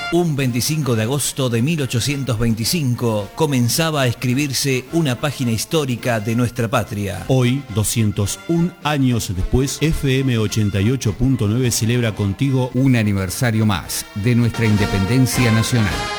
Un 25 de agosto de 1825 comenzaba a escribirse una página histórica de nuestra patria. Hoy, 201 años después, FM 88.9 celebra contigo un aniversario más de nuestra independencia nacional.